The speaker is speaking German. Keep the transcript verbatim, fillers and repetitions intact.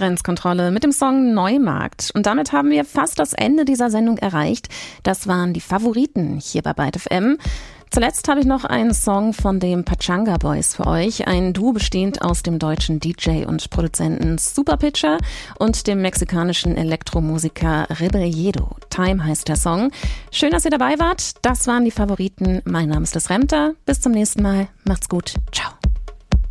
Grenzkontrolle mit dem Song Neumarkt. Und damit haben wir fast das Ende dieser Sendung erreicht. Das waren die Favoriten hier bei Byte F M. Zuletzt habe ich noch einen Song von den Pachanga Boys für euch. Ein Duo bestehend aus dem deutschen D J und Produzenten Superpitcher und dem mexikanischen Elektromusiker Rebelledo. Time heißt der Song. Schön, dass ihr dabei wart. Das waren die Favoriten. Mein Name ist Liz Remter. Bis zum nächsten Mal. Macht's gut. Ciao.